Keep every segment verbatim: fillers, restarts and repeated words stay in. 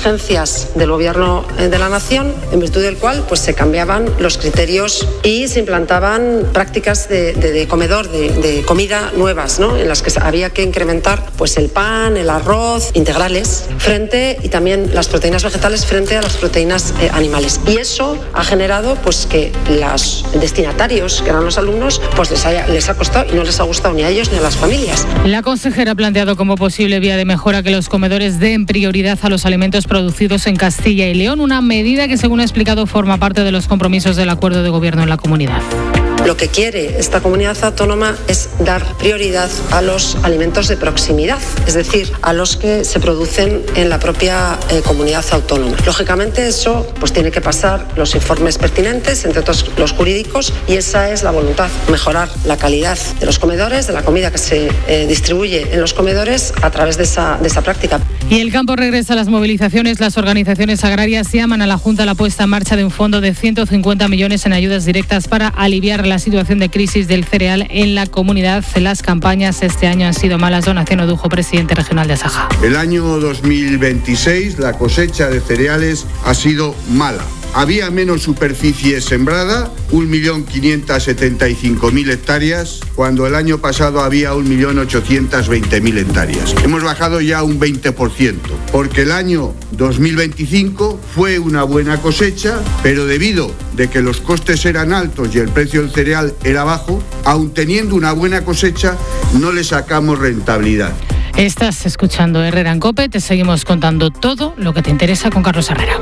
exigencias del Gobierno de la Nación, en virtud del cual pues, se cambiaban los criterios y se implantaban prácticas de, de, de comedor, de, de comida nuevas, ¿no? En las que había que incrementar pues, el pan, el arroz, integrales, frente y también las proteínas vegetales frente a las proteínas eh, animales. Y eso ha generado pues, que los destinatarios, que eran los alumnos, pues les, haya, les ha costado y no les ha gustado ni a ellos ni a las familias. La consejera ha planteado como posible vía de mejora que los comedores den prioridad a los alimentos producidos en Castilla y León, una medida que, según ha explicado, forma parte de los compromisos del acuerdo de gobierno en la comunidad. Lo que quiere esta comunidad autónoma es dar prioridad a los alimentos de proximidad, es decir, a los que se producen en la propia eh, comunidad autónoma. Lógicamente eso pues tiene que pasar los informes pertinentes, entre otros los jurídicos, y esa es la voluntad, mejorar la calidad de los comedores, de la comida que se eh, distribuye en los comedores a través de esa, de esa práctica. Y el campo regresa a las movilizaciones. Las organizaciones agrarias llaman a la Junta a la puesta en marcha de un fondo de ciento cincuenta millones en ayudas directas para aliviar la situación de crisis del cereal en la comunidad. Las campañas este año han sido malas. Donación Odujo, presidente regional de Asaja. El año dos mil veintiséis la cosecha de cereales ha sido mala. Había menos superficie sembrada, un millón quinientos setenta y cinco mil hectáreas, cuando el año pasado había un millón ochocientos veinte mil hectáreas. Hemos bajado ya un veinte por ciento, porque el año dos mil veinticinco fue una buena cosecha, pero debido de que los costes eran altos y el precio del cereal era bajo, aun teniendo una buena cosecha, no le sacamos rentabilidad. Estás escuchando Herrera en COPE, te seguimos contando todo lo que te interesa con Carlos Herrera.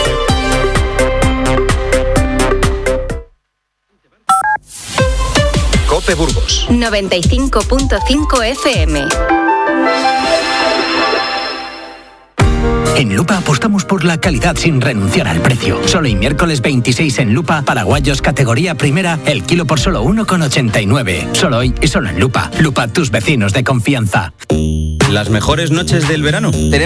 COPE Burgos noventa y cinco punto cinco F M. En Lupa apostamos por la calidad sin renunciar al precio. Solo y miércoles veintiséis en Lupa, paraguayos categoría primera, el kilo por solo uno con ochenta y nueve. Solo hoy y solo en Lupa. Lupa, tus vecinos de confianza. Las mejores noches del verano. Tenemos